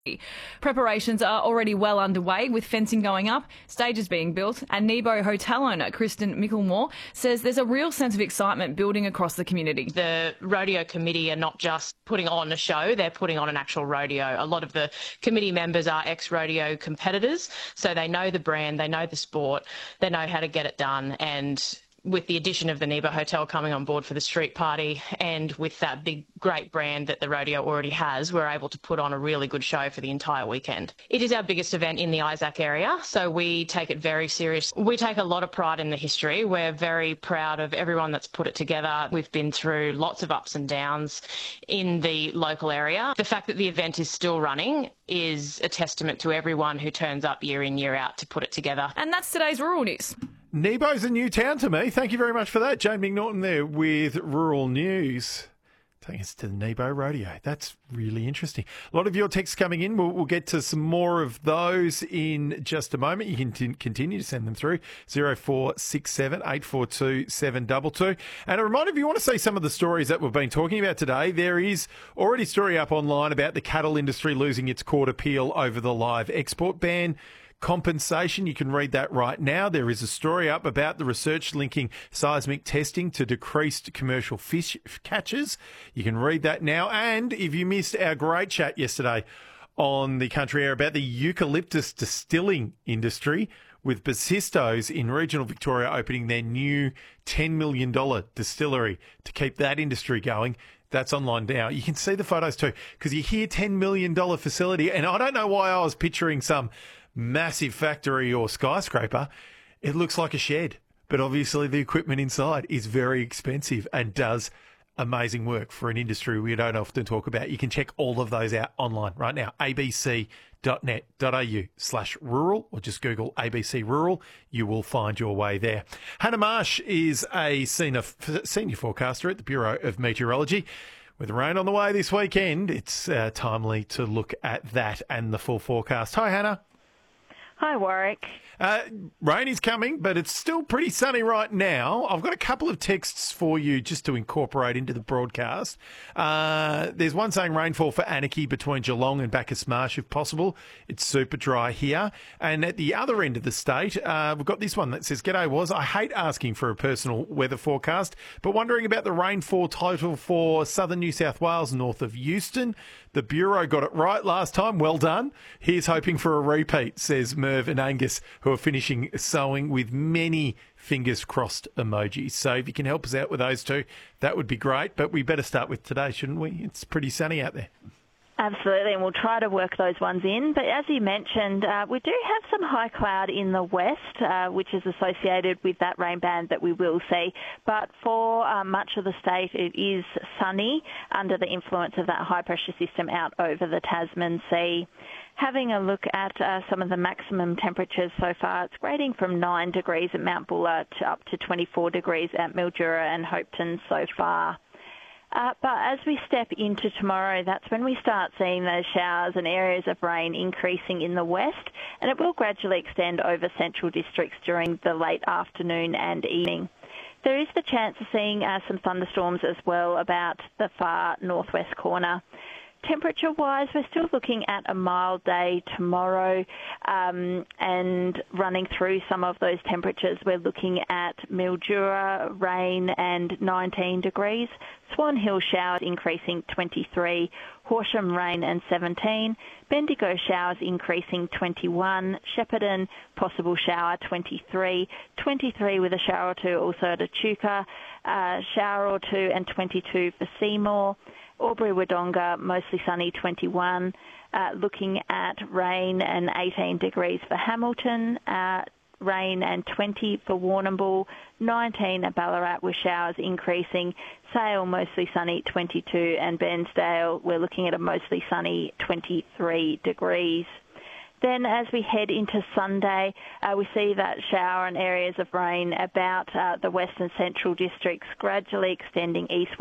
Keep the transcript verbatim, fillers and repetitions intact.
Preparations are already well underway with fencing going up, stages being built, and Nebo hotel owner Kristen Micklemore says there's a real sense of excitement building across the community. The rodeo committee are not just putting on a show, they're putting on an actual rodeo. A lot of the committee members are ex-rodeo competitors, so they know the brand, they know the sport, they know how to get it done, and with the addition of the Nebo Hotel coming on board for the street party and with that big, great brand that the rodeo already has, we're able to put on a really good show for the entire weekend. It is our biggest event in the Isaac area, so we take it very serious. We take a lot of pride in the history. We're very proud of everyone that's put it together. We've been through lots of ups and downs in the local area. The fact that the event is still running is a testament to everyone who turns up year in, year out to put it together. And that's today's Rural News. Nebo's a new town to me. Thank you very much for that. Jane McNaughton there with Rural News. Taking us to the Nebo Rodeo. That's really interesting. A lot of your texts coming in. We'll, we'll get to some more of those in just a moment. You can t- continue to send them through zero four six seven, eight four two, seven two two. And a reminder, if you want to see some of the stories that we've been talking about today, there is already a story up online about the cattle industry losing its court appeal over the live export ban. Compensation, you can read that right now. There is a story up about the research linking seismic testing to decreased commercial fish catches. You can read that now. And if you missed our great chat yesterday on the Country Air about the eucalyptus distilling industry, with Basistos in regional Victoria opening their new ten million dollars distillery to keep that industry going. That's online now. You can see the photos too, because you hear ten million dollars facility, and I don't know why I was picturing some massive factory or skyscraper. It looks like a shed, but obviously the equipment inside is very expensive and does amazing work for an industry we don't often talk about. You can check all of those out online right now, abc.net.au slash rural, or just Google A B C Rural. You will find your way there. Hannah Marsh is a senior, senior forecaster at the Bureau of Meteorology. With rain on the way this weekend, it's uh, timely to look at that and the full forecast. Hi, Hannah. Hi, Warwick. Uh, rain is coming, but it's still pretty sunny right now. I've got a couple of texts for you just to incorporate into the broadcast. Uh, there's one saying rainfall for Anarchy between Geelong and Bacchus Marsh, if possible. It's super dry here. And at the other end of the state, uh, we've got this one that says, G'day, Was. I hate asking for a personal weather forecast, but wondering about the rainfall total for southern New South Wales north of Euston. The Bureau got it right last time. Well done. Here's hoping for a repeat, says Merv and Angus, who are finishing sowing with many fingers crossed emojis. So if you can help us out with those two, that would be great. But we better start with today, shouldn't we? It's pretty sunny out there. Absolutely, and we'll try to work those ones in. But as you mentioned, uh, we do have some high cloud in the west, uh, which is associated with that rain band that we will see. But for uh, much of the state, it is sunny under the influence of that high pressure system out over the Tasman Sea. Having a look at uh, some of the maximum temperatures so far, it's grading from nine degrees at Mount Buller to up to twenty-four degrees at Mildura and Hopeton so far. Uh, but as we step into tomorrow, that's when we start seeing those showers and areas of rain increasing in the west, and it will gradually extend over central districts during the late afternoon and evening. There is the chance of seeing uh, some thunderstorms as well about the far northwest corner. Temperature-wise, we're still looking at a mild day tomorrow, um, and running through some of those temperatures, we're looking at Mildura, rain and nineteen degrees, Swan Hill showers increasing twenty-three, Horsham rain and seventeen, Bendigo showers increasing twenty-one, Shepparton possible shower twenty-three, twenty-three with a shower or two also at Echuca, uh, shower or two and twenty-two for Seymour. Albury-Wodonga, mostly sunny, twenty-one. Uh, looking at rain and eighteen degrees for Hamilton, uh, rain and twenty for Warrnambool, nineteen at Ballarat with showers increasing. Sale, mostly sunny, twenty-two. And Bairnsdale, we're looking at a mostly sunny, twenty-three degrees. Then as we head into Sunday, uh, we see that shower and areas of rain about uh, the western central districts gradually extending eastward